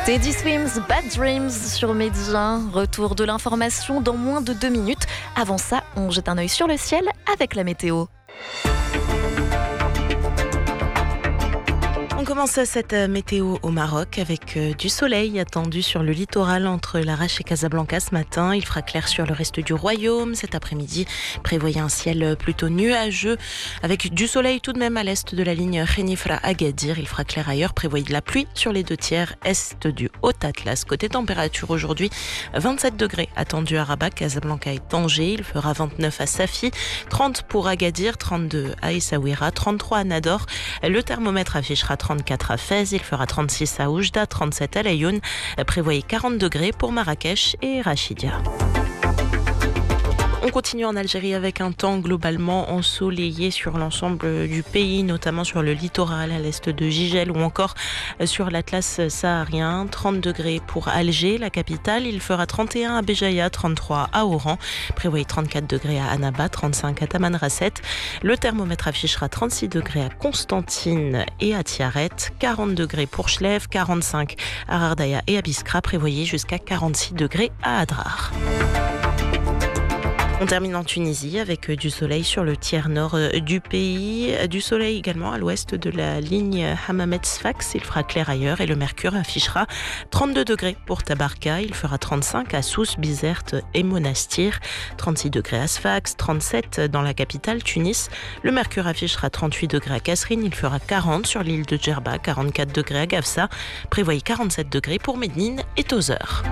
Teddy Swims, Bad Dreams sur Midi 1. Retour de l'information dans moins de 2 minutes. Avant ça, on jette un œil sur le ciel avec la météo. On commence cette météo au Maroc avec du soleil attendu sur le littoral entre Larache et Casablanca ce matin. Il fera clair sur le reste du royaume. Cet après-midi, prévoyez un ciel plutôt nuageux avec du soleil tout de même à l'est de la ligne Khénifra-Agadir. Il fera clair ailleurs. Prévoyez de la pluie sur les 2/3 est du Haut-Atlas. Côté température aujourd'hui, 27 degrés attendus à Rabat, Casablanca et Tanger. Il fera 29 à Safi, 30 pour Agadir, 32 à Essaouira, 33 à Nador. Le thermomètre affichera 34 à Fès, il fera 36 à Oujda, 37 à Laayoune. Prévoyez 40 degrés pour Marrakech et Rachidia. On continue en Algérie avec un temps globalement ensoleillé sur l'ensemble du pays, notamment sur le littoral à l'est de Gigel ou encore sur l'Atlas saharien. 30 degrés pour Alger, la capitale. Il fera 31 à Béjaïa, 33 à Oran. Prévoyez 34 degrés à Annaba, 35 à Tamanrasset. Le thermomètre affichera 36 degrés à Constantine et à Tiaret, 40 degrés pour Chlèves, 45 à Rardaya et à Biskra. Prévoyez jusqu'à 46 degrés à Adrar. On termine en Tunisie avec du soleil sur le tiers nord du pays. Du soleil également à l'ouest de la ligne Hammamet-Sfax. Il fera clair ailleurs et le mercure affichera 32 degrés pour Tabarka. Il fera 35 à Sousse, Bizerte et Monastir. 36 degrés à Sfax, 37 dans la capitale Tunis. Le mercure affichera 38 degrés à Kasserine. Il fera 40 sur l'île de Djerba, 44 degrés à Gafsa. Prévoyez 47 degrés pour Médine et Tozeur.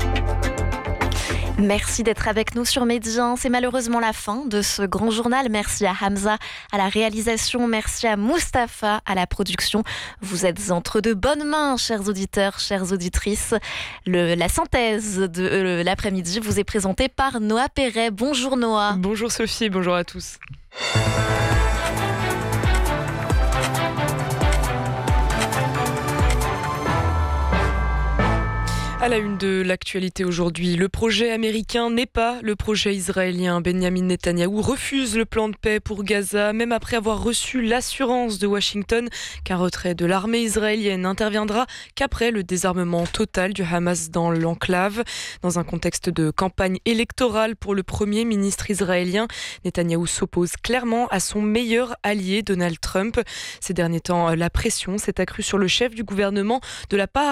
Merci d'être avec nous sur Midi 1. C'est malheureusement la fin de ce grand journal. Merci à Hamza à la réalisation. Merci à Mustapha à la production. Vous êtes entre de bonnes mains, chers auditeurs, chères auditrices. La synthèse de l'après-midi vous est présentée par Noah Perret. Bonjour Noah. Bonjour Sophie, bonjour à tous. À la une de l'actualité aujourd'hui, le projet américain n'est pas le projet israélien. Benjamin Netanyahou refuse le plan de paix pour Gaza, même après avoir reçu l'assurance de Washington qu'un retrait de l'armée israélienne n'interviendra qu'après le désarmement total du Hamas dans l'enclave. Dans un contexte de campagne électorale pour le Premier ministre israélien, Netanyahou s'oppose clairement à son meilleur allié, Donald Trump. Ces derniers temps, la pression s'est accrue sur le chef du gouvernement de la part